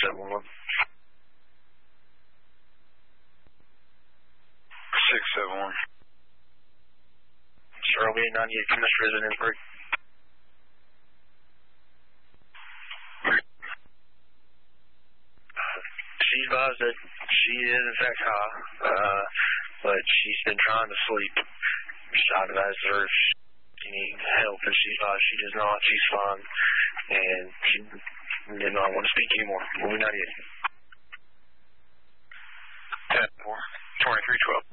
671. 671. Charlie 98, Commerce Resident Break. She advised that she is in fact high, but she's been trying to sleep. I advised her if she needs help, and she advised she does not. She's fine, and she did not want to speak anymore. Moving 98. 10-4, 2312.